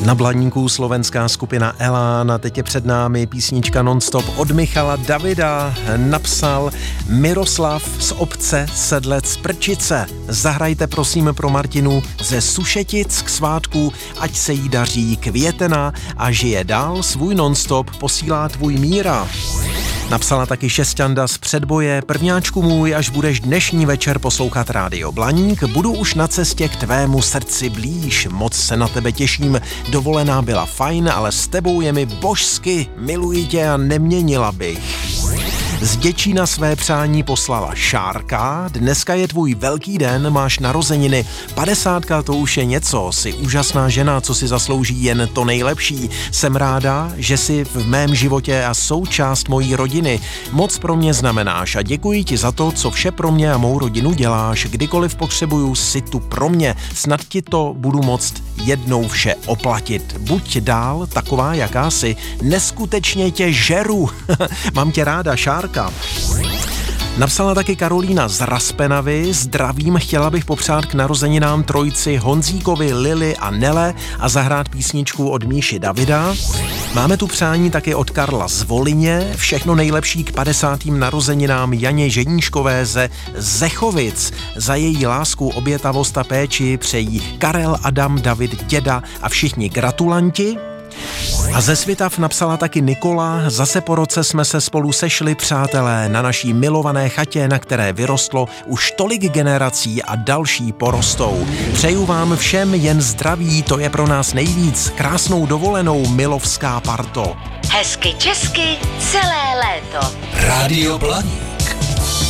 Na Blaníku slovenská skupina Elán a teď je před námi písnička Non-stop od Michala Davida. Napsal Miroslav z obce Sedlec Prčice. Zahrajte prosím pro Martinu ze Sušetic k svátku, ať se jí daří květena a žije dál, svůj non-stop posílá tvůj Míra. Napsala taky Šesťanda z Předboje. Prvňáčku můj, až budeš dnešní večer poslouchat Rádio Blaník, budu už na cestě k tvému srdci blíž. Moc se na tebe těším, dovolená byla fajn, ale s tebou je mi božsky, miluji tě a neměnila bych. Z Děčína své přání poslala Šárka. Dneska je tvůj velký den, máš narozeniny. 50 to už je něco, jsi úžasná žena, co si zaslouží jen to nejlepší. Jsem ráda, že jsi v mém životě a součást mojí rodiny. Moc pro mě znamenáš a děkuji ti za to, co vše pro mě a mou rodinu děláš. Kdykoliv potřebuju, si tu pro mě. Snad ti to budu moct jednou vše oplatit. Buď dál taková, jaká jsi. Neskutečně tě žeru. Mám tě ráda, Šárka. Napsala taky Karolína z Raspenavy. Zdravím, chtěla bych popřát k narozeninám trojci Honzíkovi, Lily a Nele a zahrát písničku od Míši Davida. Máme tu přání taky od Karla z Volině. Všechno nejlepší k 50. narozeninám Janě Ženíškové ze Zechovic. Za její lásku, obětavost a péči přejí Karel, Adam, David, děda a všichni gratulanti. A ze Svitav napsala taky Nikola. Zase po roce jsme se spolu sešli, přátelé, na naší milované chatě, na které vyrostlo už tolik generací a další porostou. Přeju vám všem jen zdraví, to je pro nás nejvíc. Krásnou dovolenou, milovská parto. Hezky česky celé léto. Rádio Blaník.